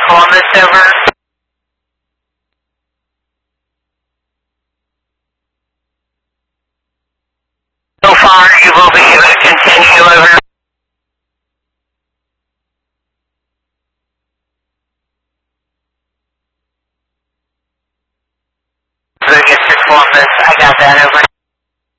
Columbus, over. So far, you will be able to continue, over. Vegas to Columbus, I got that, over.